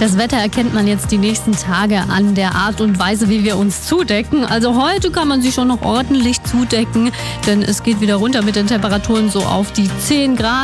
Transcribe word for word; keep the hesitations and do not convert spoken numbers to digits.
Das Wetter erkennt man jetzt die nächsten Tage an der Art und Weise, wie wir uns zudecken. Also heute kann man sich schon noch ordentlich zudecken, denn es geht wieder runter mit den Temperaturen so auf die zehn Grad.